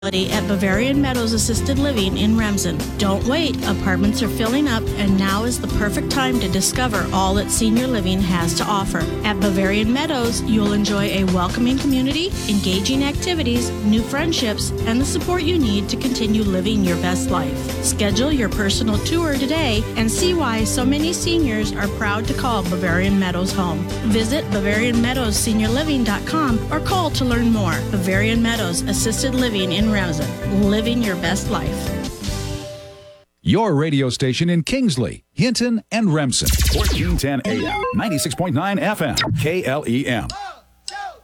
At Bavarian Meadows Assisted Living in Remsen. Don't wait. Apartments are filling up, and now is the perfect time to discover all that senior living has to offer. At Bavarian Meadows, you'll enjoy a welcoming community, engaging activities, new friendships, and the support you need to continue living your best life. Schedule your personal tour today and see why so many seniors are proud to call Bavarian Meadows home. Visit BavarianMeadowsSeniorLiving.com or call to learn more. Bavarian Meadows Assisted Living in Remsen, living your best life. Your radio station in Kingsley, Hinton, and Remsen. 1410 AM, 96.9 FM, KLEM.